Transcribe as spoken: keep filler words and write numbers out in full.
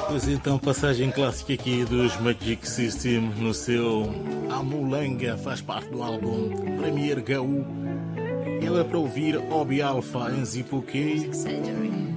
Pois então, passagem clássica aqui dos Magic System no seu Amulanga, faz parte do álbum Premier Gaú. Ele é para ouvir Obi Alpha em Zipuquê.